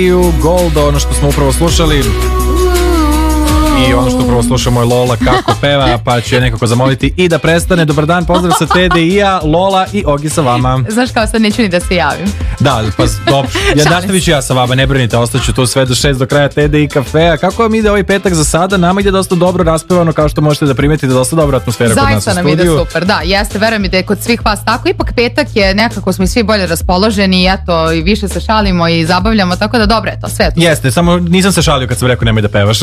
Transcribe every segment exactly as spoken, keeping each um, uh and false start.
Gold, ono što smo upravo slušali i ono što upravo slušamo je Lola kako peva, pa ću je nekako zamoliti i da prestane. Dobar dan, pozdrav sa T D I-a, Lola i Ogi sa vama. Znaš kao sad neću ni da se javim. Da, pa dobro, ja nastavit ću ja sa vama, ne brinite, ostaću tu sve do šest do kraja T D I kafea. Kako vam ide ovaj petak za sada? Nama ide dosta dobro raspevano, kao što možete da primetite, dosta dobra atmosfera kod nas u studiju. Zaista nam ide super, da, jeste, verujem mi da je kod svih vas tako. Ipak petak je nekako smo i svi bolje raspoloženi i eto, i više se šalimo i zabavljamo, tako da dobro je to, sve je to. Jeste, samo nisam se šalio kad sam rekao nemoj da pevaš.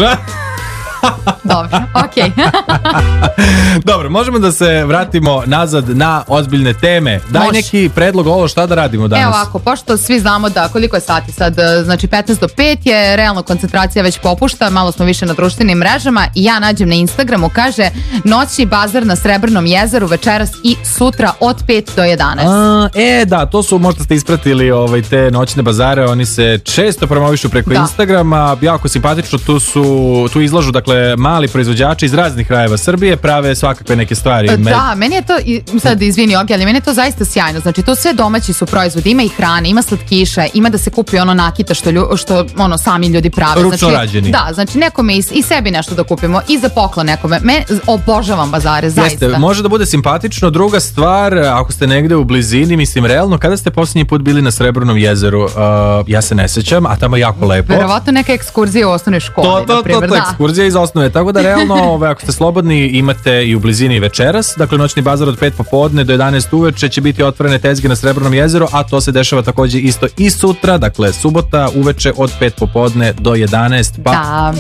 Dobro, okej. Okay. Dobro, možemo da se vratimo nazad na ozbiljne teme. Daj Moš. neki predlog ovo šta da radimo danas. Evo ovako, pošto svi znamo da koliko je sati sad, znači petnaest do pet je, realno koncentracija već popušta, malo smo više na društvenim mrežama i ja nađem na Instagramu, kaže noćni bazar na Srebrnom jezeru večeras i sutra od pet do jedanaest. A, e da, to su, možda ste ispratili ovaj, te noćne bazare, oni se često promovišu preko da. Instagrama, jako simpatično, tu su, tu izlažu dakle mali proizvođači iz raznih krajeva Srbije, prave svakakve neke stvari. Da, meni je to, sad izvini Ogi, ali meni je to zaista sjajno, znači to sve domaći su proizvodi, ima i hrane, ima slatkiša, ima da se kupi ono nakita što, lju, što ono sami ljudi prave. Ručno znači, rađeni. Da, znači nekome i, i sebi nešto da kupimo i za poklon nekome. Me, obožavam bazare, zaista. Jeste, može da bude simpatično. Druga stvar, ako ste negde u blizini, mislim realno, kada ste posljednji put bili na Srebrnom jezeru, uh, ja se ne sećam, a tamo je jako lepo. Verovatno neka ekskurzija u osnovnoj školi. To, to, to, to, to ekskurzija iz osnove. Tako da realno, ove, ako ste slobodni, imate i u blizini večeras. Dakle, noćni bazar od pet popodne do jedanaest uveče će biti otvorene tezge na Srebrnom jezeru, a to se dešava takođe isto i sutra, dakle subota uveče od pet popodne do jedanaest. Pa... Da.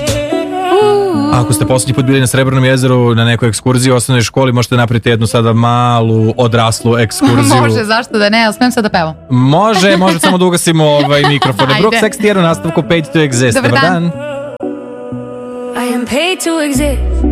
Ako ste posljednji put bili na Srebrnom jezeru na nekoj ekskurziji u osnovnoj školi, možete napraviti jednu sada malu, odraslu ekskurziju. Može, zašto da ne, ali smijem sad da pevam. Može, može samo da ugasimo ovaj mikrofon. Brooke Sextier u nastavku Paid to Exist. Dobar dan. I am paid to exist.